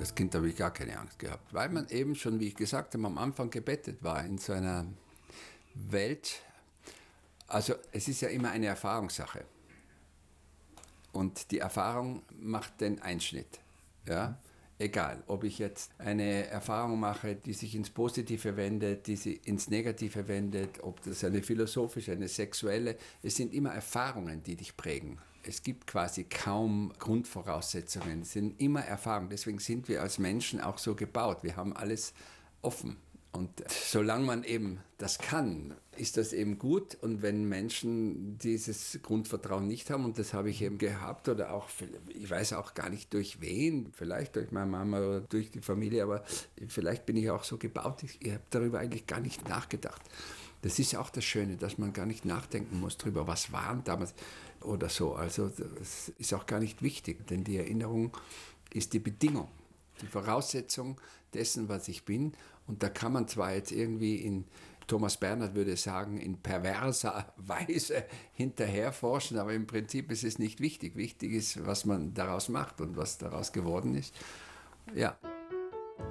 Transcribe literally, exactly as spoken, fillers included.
Als Kind habe ich gar keine Angst gehabt, weil man eben schon, wie ich gesagt habe, am Anfang gebettet war in so einer Welt. Also es ist ja immer eine Erfahrungssache. Und die Erfahrung macht den Einschnitt. Ja? Egal, ob ich jetzt eine Erfahrung mache, die sich ins Positive wendet, die sich ins Negative wendet, ob das eine philosophische, eine sexuelle, es sind immer Erfahrungen, die dich prägen. Es gibt quasi kaum Grundvoraussetzungen, es sind immer Erfahrungen. Deswegen sind wir als Menschen auch so gebaut. Wir haben alles offen. Und solange man eben das kann, ist das eben gut. Und wenn Menschen dieses Grundvertrauen nicht haben, und das habe ich eben gehabt, oder auch, ich weiß auch gar nicht durch wen, vielleicht durch meine Mama oder durch die Familie, aber vielleicht bin ich auch so gebaut, ich, ich habe darüber eigentlich gar nicht nachgedacht. Das ist auch das Schöne, dass man gar nicht nachdenken muss darüber, was waren damals oder so. Also das ist auch gar nicht wichtig, denn die Erinnerung ist die Bedingung. Die Voraussetzung dessen, was ich bin. Und da kann man zwar jetzt irgendwie in, Thomas Bernhard würde sagen, in perverser Weise hinterherforschen, aber im Prinzip ist es nicht wichtig. Wichtig ist, was man daraus macht und was daraus geworden ist. Ja.